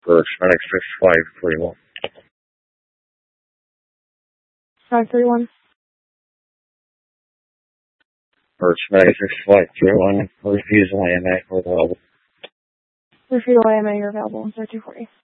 For Schmatic 6531. 531. For Schmatic 6531, refusal AMA, available. Refusal AMA, you're available. 3240.